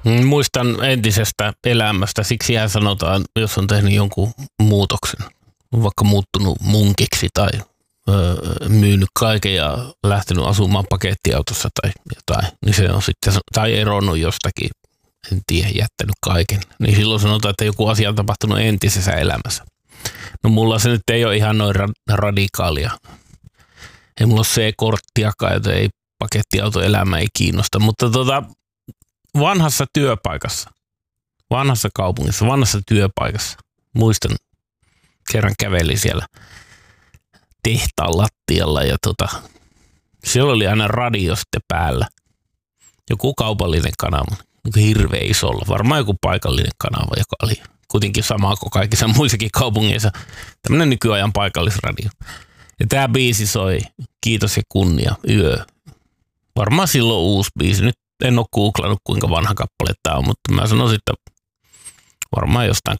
Muistan entisestä elämästä, siksi sanotaan, jos on tehnyt jonkun muutoksen, vaikka muuttunut munkiksi tai myynyt kaiken ja lähtenyt asumaan pakettiautossa tai jotain, niin se on sitten, tai eronnut jostakin, en tiedä, jättänyt kaiken. Niin silloin sanotaan, että joku asia on tapahtunut entisessä elämässä. No mulla se nyt ei ole ihan noin radikaalia. Ei mulla ole C-korttiakaan, joten ei pakettiautoelämä ei kiinnosta, mutta vanhassa työpaikassa, vanhassa kaupungissa, vanhassa työpaikassa, muistan, kerran kävelin siellä tehtaan lattialla ja siellä oli aina radio sitten päällä. Joku kaupallinen kanava, hirveän isolla, varmaan joku paikallinen kanava, joka oli kuitenkin sama kuin kaikissa muissakin kaupungeissa, tämmöinen nykyajan paikallisradio. Ja tää biisi soi, kiitos ja kunnia, yö. Varmaan silloin uusi biisi, nyt en ole googlannut kuinka vanha kappale tää on, mutta mä sanoisin, että varmaan jostain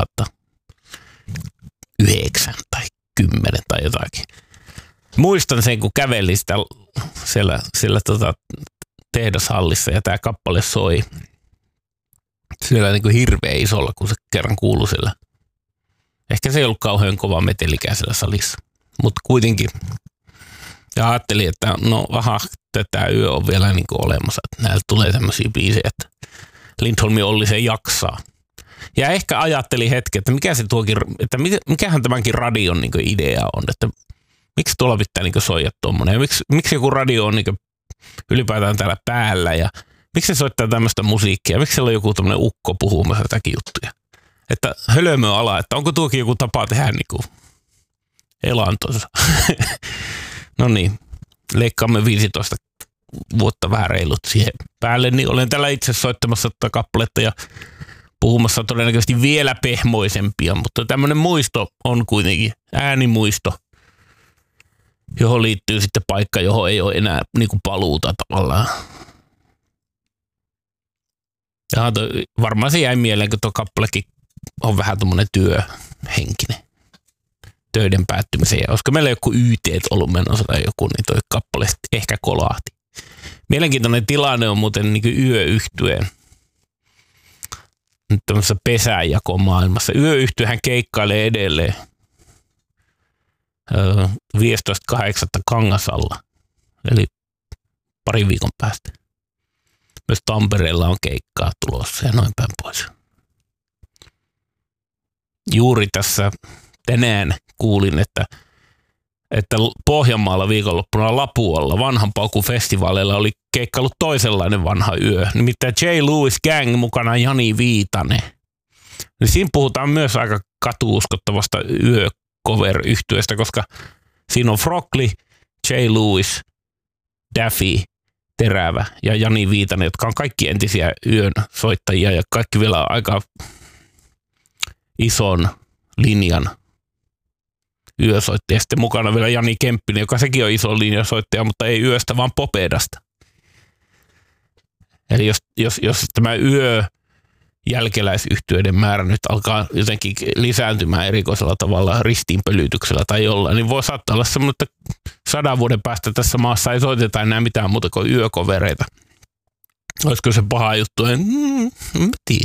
2009 tai 10 tai jotakin. Muistan sen, kun kävelin sitä siellä tehdashallissa ja tää kappale soi siellä niin kuin hirveän isolla, kun se kerran kuului siellä. Ehkä se ei ollut kauhean kova metelikään siellä salissa, mutta kuitenkin. Ja ajattelin, että no tämä yö on vielä niin kuin olemassa, että näillä tulee tämmöisiä biisejä, että Lindholmi Olli se jaksaa. Ja ehkä ajattelin hetken, että mikähän tämänkin radion niin kuin idea on, että miksi tuolla pitää niin kuin soida tuommoinen, ja miksi joku radio on niin kuin ylipäätään täällä päällä, ja miksi se soittaa tämmöistä musiikkia, miksi siellä on joku tämmöinen ukko puhumassa jotakin juttuja. Että hölmö ala, että onko tuokin joku tapa tehdä niin kuin elantonsa. No niin, leikkaamme 15 vuotta vähän reilut siihen päälle, niin olen täällä itse soittamassa tätä kappaletta ja puhumassa todennäköisesti vielä pehmoisempia, mutta tämmöinen muisto on kuitenkin äänimuisto, johon liittyy sitten paikka, johon ei ole enää niin kuin paluuta tavallaan. Ja varmaan se jäi mieleen, kun tuo kappalekin on vähän tommoinen työhenkinen. Töiden päättymisen. Ja olisiko meillä joku YT ollut menossa tai joku, niin toi kappale ehkä kolahti. Mielenkiintoinen tilanne on muuten niin kuin Yöyhtyeen. Nyt tämmöisessä pesänjakomaailmassa. Yöyhtyehän keikkailee edelleen 15.8. Kangasalla. Eli parin viikon päästä. Myös Tampereella on keikkaa tulossa ja noin päin pois. Juuri tässä tänään kuulin, että Pohjanmaalla viikonloppuna Lapualla vanhan paukun festivaaleilla oli keikkaillut toisenlainen vanha yö. Nimittäin J. Lewis Gang mukana Jani Viitanen. Ja siinä puhutaan myös aika katuuskottavasta yö-cover-yhtyeestä, koska siinä on Frogli, J. Lewis, Daffy, Terävä ja Jani Viitanen, jotka on kaikki entisiä yön soittajia ja kaikki vielä aika ison linjan yösoittaja. Sitten mukana vielä Jani Kemppinen, joka sekin on iso linjasoittaja, mutta ei yöstä, vaan popedasta. Eli jos tämä jälkeläisyhtyeiden määrä nyt alkaa jotenkin lisääntymään erikoisella tavalla ristiinpölytyksellä tai jollain, niin voi saattaa olla semmoinen, että 100 vuoden päästä tässä maassa ei soiteta enää mitään muuta kuin yökovereita. Olisiko se paha juttu? En tiedä.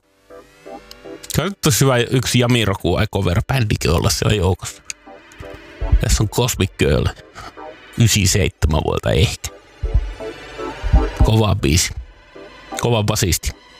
Tosi hyvä yksi Jamiroquai vai cover-bändikin olla siellä joukossa. Tässä on Cosmic Girl. 97 vuotta ehkä. Kova biisi. Kova basisti.